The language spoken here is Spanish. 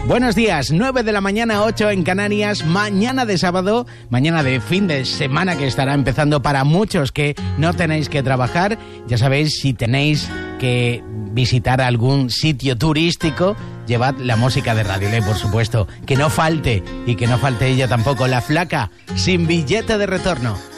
Buenos días, 9 de la mañana, 8 en Canarias, mañana de sábado, mañana de fin de semana que estará empezando para muchos que no tenéis que trabajar. Ya sabéis, si tenéis que visitar algún sitio turístico, llevad la música de Radio Lé, por supuesto, que no falte, y que no falte ella tampoco, La Flaca, sin billete de retorno.